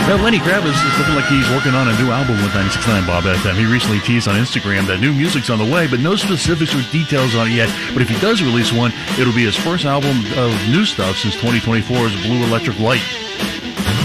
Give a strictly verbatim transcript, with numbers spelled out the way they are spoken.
Well, Lenny Kravitz is looking like he's working on a new album with nine six nine Bob F M. He recently teased on Instagram that new music's on the way, but no specifics or details on it yet. But if he does release one, it'll be his first album of new stuff since twenty twenty-four's Blue Electric Light.